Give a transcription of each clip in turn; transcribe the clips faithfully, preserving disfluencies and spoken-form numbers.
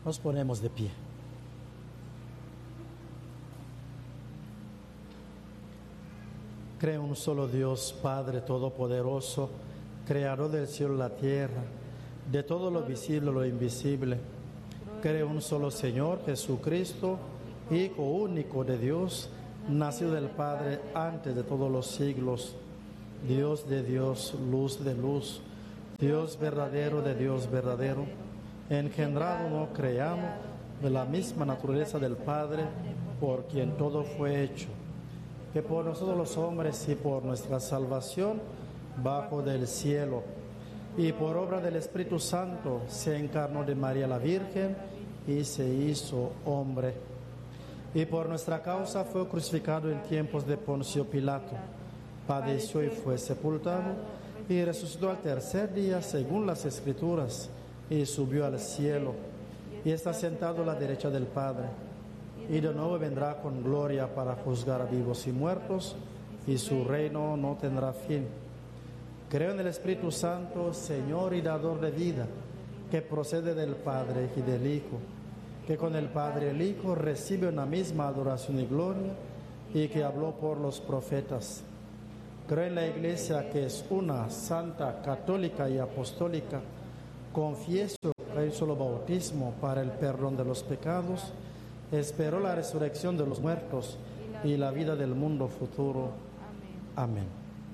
Nos ponemos de pie. Creo en un solo Dios, Padre Todopoderoso, Creador del cielo y la tierra, de todo lo visible y lo invisible. Creo en un solo Señor, Jesucristo, Hijo único de Dios, nacido del Padre antes de todos los siglos, Dios de Dios, luz de luz, Dios verdadero de Dios verdadero, engendrado, no creamos, de la misma naturaleza del Padre, por quien todo fue hecho, que por nosotros los hombres y por nuestra salvación bajo del cielo, y por obra del Espíritu Santo se encarnó de María la Virgen y se hizo hombre. Y por nuestra causa fue crucificado en tiempos de Poncio Pilato, padeció y fue sepultado, y resucitó al tercer día según las Escrituras, y subió al cielo, y está sentado a la derecha del Padre, y de nuevo vendrá con gloria para juzgar a vivos y muertos, y su reino no tendrá fin. Creo en el Espíritu Santo, Señor y dador de vida, que procede del Padre y del Hijo, que con el Padre y el Hijo recibe una misma adoración y gloria, y que habló por los profetas. Creo en la Iglesia, que es una, santa, católica y apostólica. Confieso que hay un solo bautismo para el perdón de los pecados. Espero la resurrección de los muertos y la vida del mundo futuro. Amén.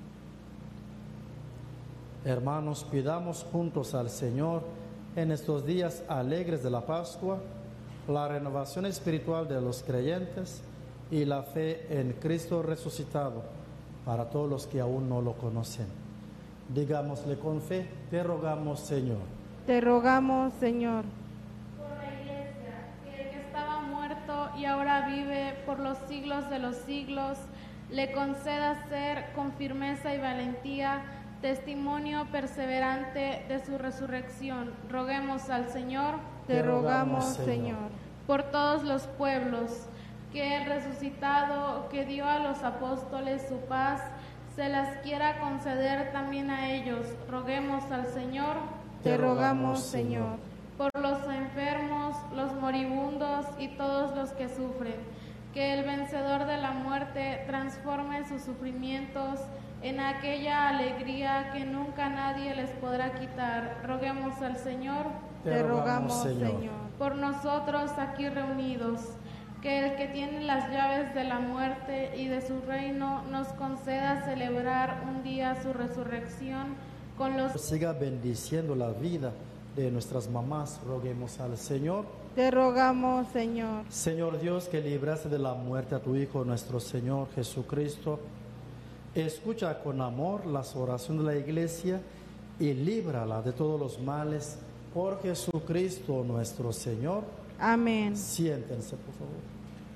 Hermanos, pidamos juntos al Señor en estos días alegres de la Pascua la renovación espiritual de los creyentes y la fe en Cristo resucitado para todos los que aún no lo conocen. Digámosle con fe: te rogamos, Señor. Te rogamos, Señor. Por la Iglesia, que el que estaba muerto y ahora vive por los siglos de los siglos, le conceda ser con firmeza y valentía testimonio perseverante de su resurrección. Roguemos al Señor. Te rogamos, Señor. Por todos los pueblos, que el resucitado que dio a los apóstoles su paz, se las quiera conceder también a ellos. Roguemos al Señor. Te rogamos, Señor. Por los enfermos, los moribundos y todos los que sufren, que el vencedor de la muerte transforme sus sufrimientos en aquella alegría que nunca nadie les podrá quitar. Roguemos al Señor. Te rogamos, Señor. Por nosotros aquí reunidos, que el que tiene las llaves de la muerte y de su reino nos conceda celebrar un día su resurrección con los... Siga bendiciendo la vida de nuestras mamás. Roguemos al Señor. Te rogamos, Señor. Señor Dios, que libraste de la muerte a tu Hijo, nuestro Señor Jesucristo, escucha con amor las oraciones de la Iglesia y líbrala de todos los males, por Jesucristo nuestro Señor. Amén. Siéntense, por favor.